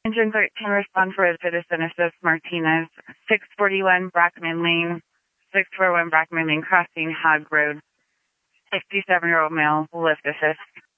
Engine 13, respond for a citizen assist Martinez, 641 Brackman Lane, 641 Brackman Lane Crossing, Hog Road. 67-year-old male, lift assist.